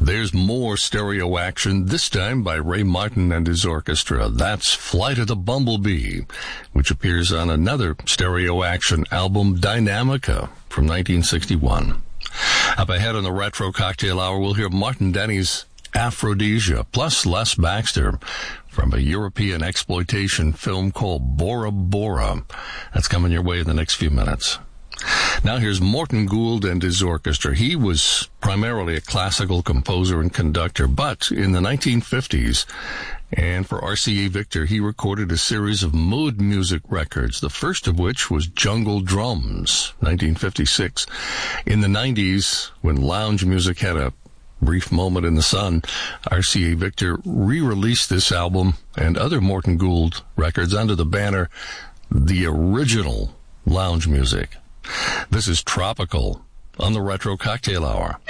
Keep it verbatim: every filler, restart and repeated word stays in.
There's more stereo action, this time by Ray Martin and his orchestra. That's Flight of the Bumblebee, which appears on another stereo action album, Dynamica, from nineteen sixty-one. Up ahead on the Retro Cocktail Hour, we'll hear Martin Denny's Aphrodisia, plus Les Baxter from a European exploitation film called Bora Bora. That's coming your way in the next few minutes. Now here's Morton Gould and his orchestra. He was primarily a classical composer and conductor, but in the nineteen fifties, and for R C A Victor, he recorded a series of mood music records, the first of which was Jungle Drums, nineteen fifty-six. In the nineties, when lounge music had a brief moment in the sun, R C A Victor re-released this album and other Morton Gould records under the banner The Original Lounge Music. This is Tropical on the Retro Cocktail Hour.